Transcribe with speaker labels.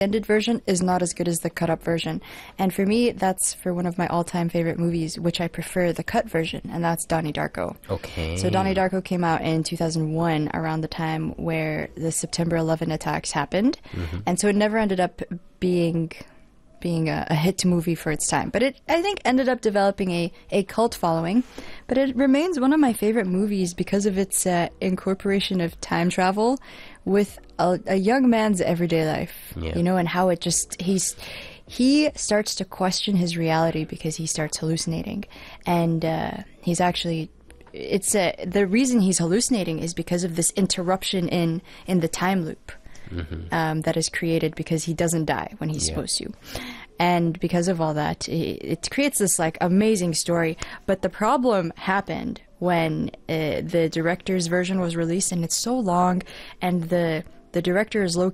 Speaker 1: extended version is not as good as the cut up version. And for me, that's for one of my all-time favorite movies, which I prefer the cut version, and that's Donnie Darko.
Speaker 2: Okay.
Speaker 1: So Donnie Darko came out in 2001, around the time where the September 11 attacks happened. And so it never ended up being a hit movie for its time. But it, I think, ended up developing a cult following. But it remains one of my favorite movies because of its incorporation of time travel with a young man's everyday life.
Speaker 2: Yeah.
Speaker 1: You know, and how it just, he starts to question his reality because he starts hallucinating. And he's actually... It's the reason he's hallucinating is because of this interruption in the time loop. That is created because he doesn't die when he's supposed to. And because of all that, it creates this like amazing story. But the problem happened when the director's version was released, and it's so long, and the director is low